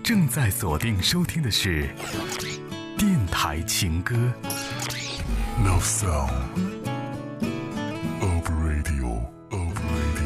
正在锁定收听的是电台情歌 Love Song。